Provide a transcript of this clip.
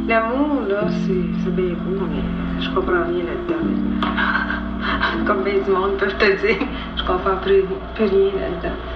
L'amour, là, c'est bien beau, mais je comprends rien là-dedans. Comme bien du monde peuvent te dire, je comprends plus rien là-dedans.